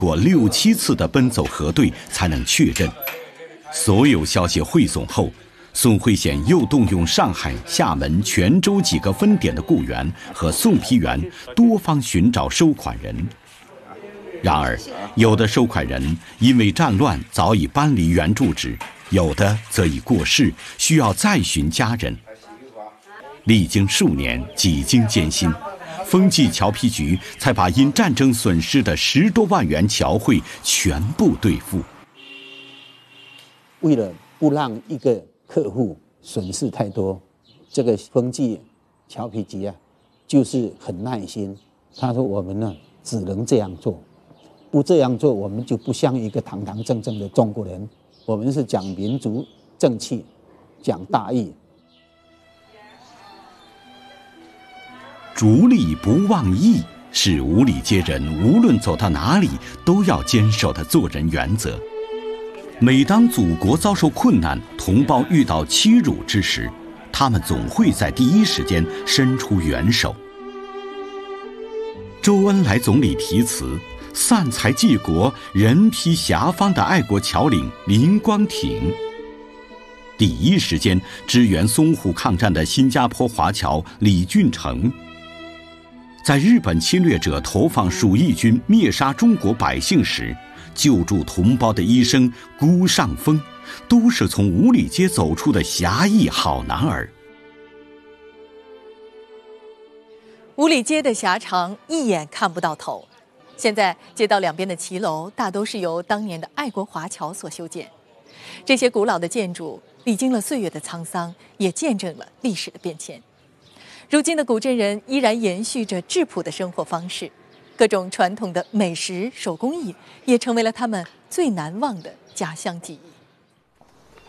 过6、7次的奔走核对才能确认。所有消息汇总后，宋慧显又动用上海、厦门、泉州几个分点的雇员和送批员多方寻找收款人。然而，有的收款人因为战乱早已搬离原住址，有的则已过世，需要再寻家人。历经数年，几经艰辛，丰济侨批局才把因战争损失的10多万元侨汇全部兑付。 为了不让一个客户损失太多，这个丰济侨批局啊，就是很耐心。他说：“我们呢，只能这样做。不这样做，我们就不像一个堂堂正正的中国人。我们是讲民族正气，讲大义。 逐利不忘义是五里街人无论走到哪里都要坚守的做人原则。每当祖国遭受困难，同胞遇到欺辱之时，他们总会在第一时间伸出援手。周恩来总理题词散财济国、人披霞芳的爱国侨领林光挺，第一时间支援淞沪抗战的新加坡华侨李俊成，在日本侵略者投放鼠疫军灭杀中国百姓时，救助同胞的医生辜尚峰，都是从五里街走出的侠义好男儿。 五里街的狭长一眼看不到头，现在街道两边的骑楼大都是由当年的爱国华侨所修建。这些古老的建筑历经了岁月的沧桑，也见证了历史的变迁。如今的古镇人依然延续着质朴的生活方式，各种传统的美食手工艺也成为了他们最难忘的家乡记忆。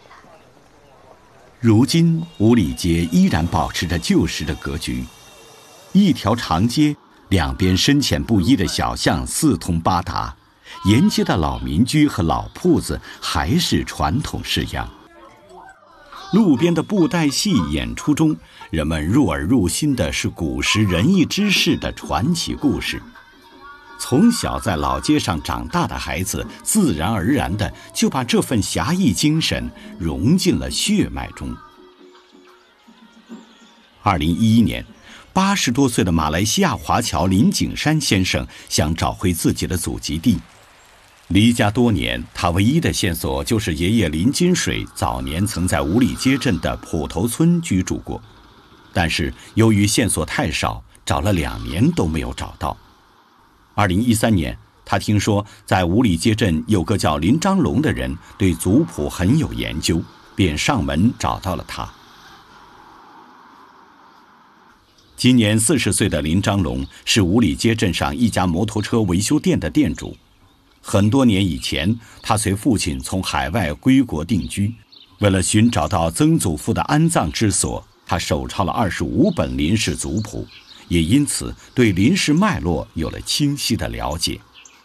如今五里街依然保持着旧时的格局，一条长街，两边深浅不一的小巷四通八达，沿街的老民居和老铺子还是传统式样。路边的布袋戏演出中，人们入耳入心的是古时仁义之士的传奇故事。从小在老街上长大的孩子，自然而然地就把这份侠义精神融进了血脉中。2011年，80多岁的马来西亚华侨林景山先生想找回自己的祖籍地。离家多年，他唯一的线索就是爷爷林金水早年曾在五里街镇的埔头村居住过，但是由于线索太少，找了2年都没有找到。2013年，他听说在五里街镇有个叫林章龙的人对族谱很有研究，便上门找到了他。今年40岁的林章龙是五里街镇上一家摩托车维修店的店主。很多年以前，他随父亲从海外归国定居，为了寻找到曾祖父的安葬之所，他手抄了25本林氏族谱，也因此对林氏脉络有了清晰的了解。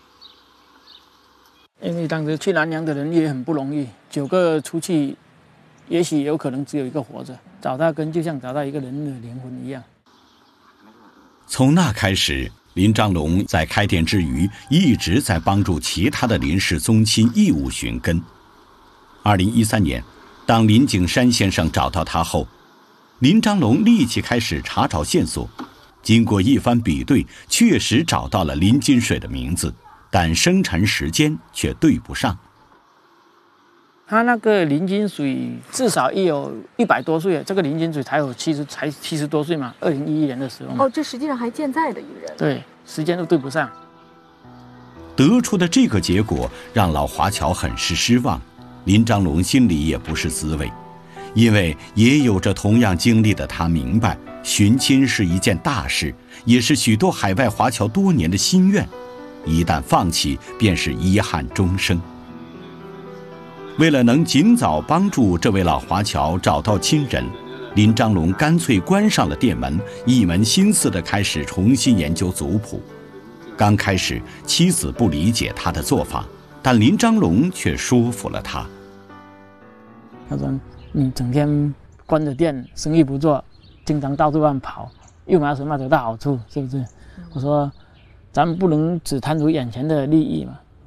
因为当时去南洋的人也很不容易，9个出去，也许有可能只有1个活着，找到根就像找到一个人的灵魂一样。 从那开始，林章龙在开店之余，一直在帮助其他的林氏宗亲义务寻根。2013年，当林景山先生找到他后，林章龙立即开始查找线索。经过一番比对，确实找到了林金水的名字，但生辰时间却对不上。 他那个林金水至少也有100多岁了，这个林金水才70多岁嘛，2011年的时候嘛。 哦，这实际上还健在的一人。 对，时间都对不上。 得出的这个结果让老华侨很是失望，林章龙心里也不是滋味，因为也有着同样经历的他明白，寻亲是一件大事，也是许多海外华侨多年的心愿，一旦放弃，便是遗憾终生。为了能尽早帮助这位老华侨找到亲人，林章龙干脆关上了店门，一门心思地开始重新研究族谱。刚开始，妻子不理解他的做法，但林章龙却说服了他。 他说：“你整天关着店，生意不做，经常到处乱跑，又没有什么得到好处，是不是？”我说：“咱们不能只贪图眼前的利益嘛。